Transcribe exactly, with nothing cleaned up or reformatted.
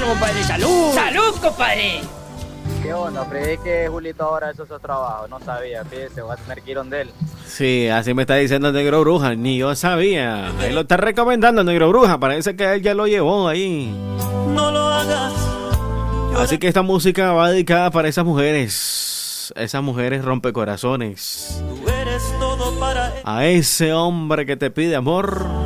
eso, compadre. ¡Salud! ¡Salud, compadre! ¿Qué onda? Creí que Julito ahora eso es su trabajo. No sabía, fíjese, voy a tener que ir donde él. Sí, así me está diciendo el Negro Bruja. Ni yo sabía. Él lo está recomendando el Negro Bruja. Parece que él ya lo llevó ahí. No lo hagas. Así que esta música va dedicada para esas mujeres. Esas mujeres rompecorazones. Tú eres todo para él. A ese hombre que te pide amor.